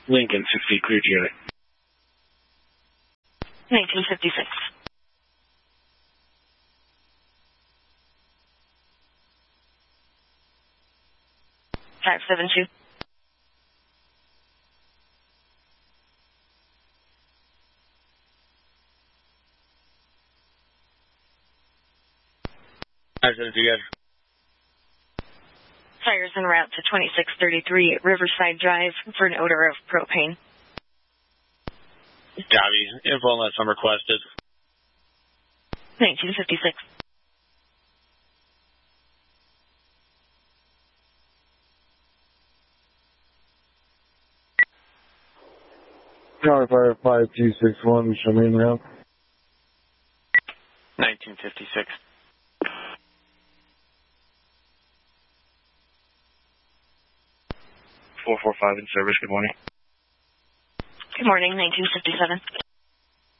Lincoln, 60, clear to unit. 1956. Five 72. Fires en route to 2633 Riverside Drive for an odor of propane. Copy. Info unless I'm requested. 1956. Tower Fire 5261, show me in route. 1956. Four 445 in service, good morning. Good morning, 1957.